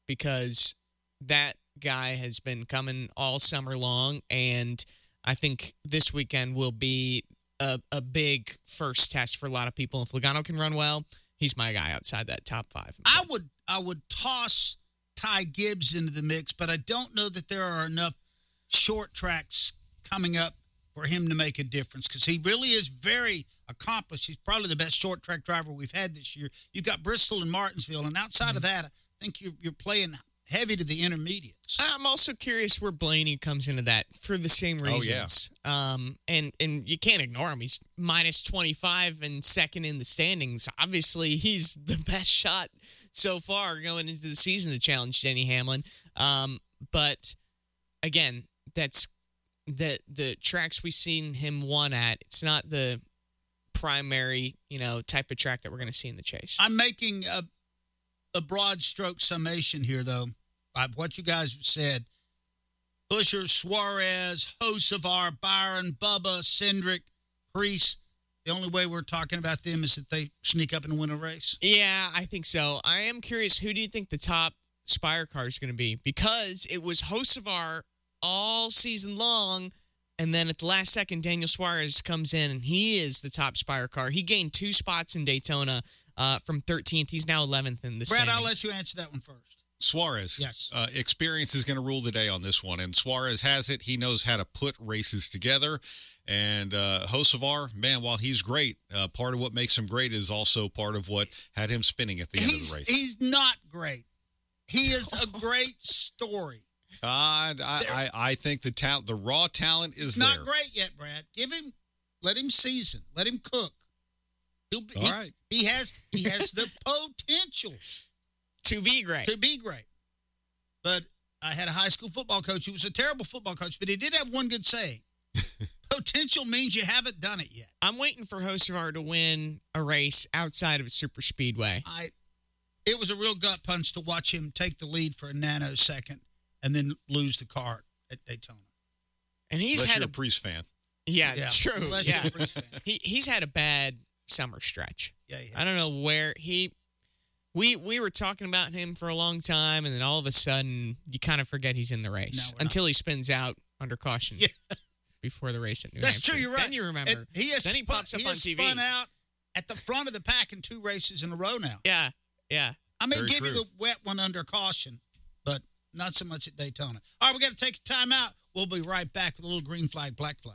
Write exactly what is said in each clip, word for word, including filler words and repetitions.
because that guy has been coming all summer long, and I think this weekend will be a, a big first test for a lot of people. If Logano can run well, he's my guy outside that top five. I would I would toss Ty Gibbs into the mix, but I don't know that there are enough short tracks coming up for him to make a difference, because he really is very accomplished. He's probably the best short track driver we've had this year. You've got Bristol and Martinsville, and outside mm-hmm. of that, I think you're, you're playing heavy to the intermediates. I'm also curious where Blaney comes into that for the same reasons. Oh, yeah. Um, and, and you can't ignore him. He's minus twenty-five and second in the standings. Obviously, he's the best shot so far going into the season to challenge Denny Hamlin. Um, but, again, that's the the tracks we've seen him won at. It's not the primary, you know, type of track that we're going to see in the chase. I'm making a, a broad stroke summation here, though, by what you guys have said. Buescher, Suarez, Hocevar, Byron, Bubba, Cindric, Preece. The only way we're talking about them is that they sneak up and win a race. Yeah, I think so. I am curious, who do you think the top Spire car is going to be? Because it was Hocevar all season long, and then at the last second, Daniel Suarez comes in, and he is the top Spire car. He gained two spots in Daytona uh, from thirteenth. He's now eleventh in the Brad, standings. I'll let you answer that one first. Suarez. Yes. Uh, experience is going to rule the day on this one, and Suarez has it. He knows how to put races together. And uh, Hocevar, man, while he's great, uh, part of what makes him great is also part of what had him spinning at the end he's, of the race. He's not great. He is a great story. Uh, I, I I think the talent, the raw talent is not there. great yet, Brad. Give him, let him season, let him cook. He'll be, All he, right. He has he has the potential to be great. To be great. But I had a high school football coach who was a terrible football coach, but he did have one good saying. Potential means you haven't done it yet. I'm waiting for Hocevar to win a race outside of a super speedway. I, it was a real gut punch to watch him take the lead for a nanosecond and then lose the car at Daytona. And he's Unless had you're a, a Priest fan. Yeah, yeah true. Unless yeah. you're a Priest fan. He he's had a bad summer stretch. Yeah, he I don't know where he. We we were talking about him for a long time, and then all of a sudden, you kind of forget he's in the race no, until he spins out under caution yeah. before the race at New That's Hampshire. true. You're right. Then you remember. And he has then he spun, pops up he on has T V. Spun out at the front of the pack in two races in a row now. Yeah, yeah. I may Very give true. you the wet one under caution, but not so much at Daytona. All right, we got to take a time out. We'll be right back with a little green flag, black flag.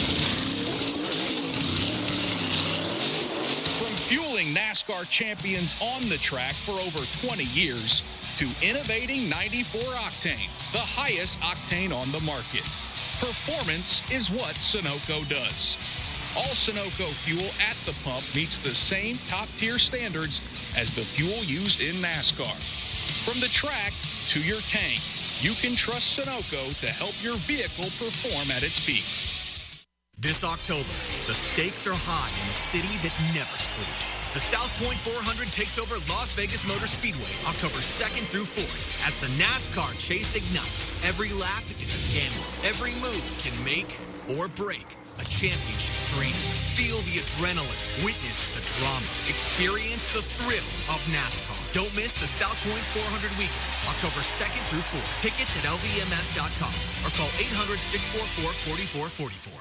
From fueling NASCAR champions on the track for over twenty years to innovating ninety-four octane, the highest octane on the market. Performance is what Sunoco does. All Sunoco fuel at the pump meets the same top-tier standards as the fuel used in NASCAR. From the track to your tank, you can trust Sunoco to help your vehicle perform at its peak. This October, the stakes are high in a city that never sleeps. The South Point four hundred takes over Las Vegas Motor Speedway October second through fourth as the NASCAR chase ignites. Every lap is a gamble. Every move can make or break a championship dream. Feel the adrenaline. Witness the drama. Experience the thrill of NASCAR. Don't miss the South Point four hundred weekend, October second through fourth. Tickets at L V M S dot com or call eight hundred, six four four, four four four four.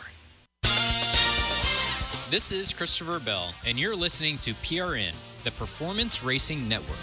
This is Christopher Bell, and you're listening to P R N, the Performance Racing Network.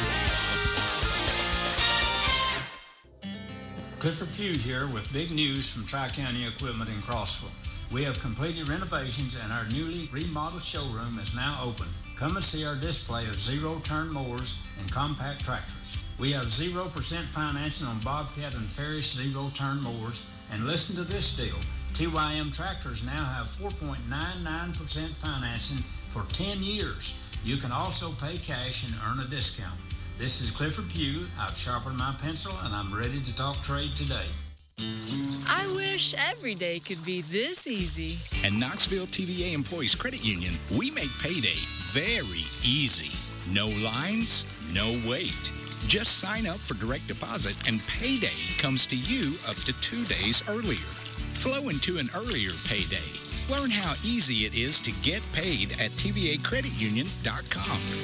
Clifford Pugh here with big news from Tri-County Equipment in Crossville. We have completed renovations and our newly remodeled showroom is now open. Come and see our display of zero-turn mowers and compact tractors. We have zero percent financing on Bobcat and Ferris zero-turn mowers. And listen to this deal. T Y M Tractors now have four point nine nine percent financing for ten years. You can also pay cash and earn a discount. This is Clifford Pugh. I've sharpened my pencil and I'm ready to talk trade today. I wish every day could be this easy. At Knoxville T V A Employees Credit Union, we make payday very easy. No lines, no wait. Just sign up for direct deposit and payday comes to you up to two days earlier. Flow into an earlier payday. Learn how easy it is to get paid at T V A credit union dot com.